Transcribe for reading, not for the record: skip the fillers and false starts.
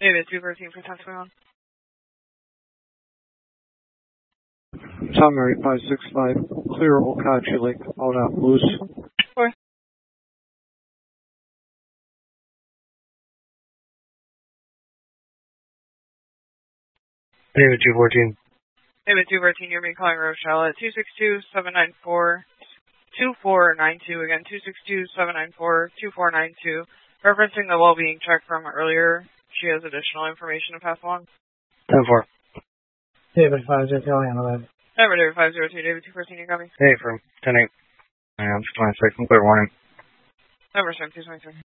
David 213 for 1021. Summary 565, clear Okauchee Lake, out on loose. Four. David 214. David 214, you're being calling Rochelle at 262-794-2492. Again, 262-794-2492. Referencing the well-being check from earlier, she has additional information to pass along. 10-4. David 502, handle that. Number David 502, David 214, you copy? Hey, from 10-8. 26, clear warning. Number 7223.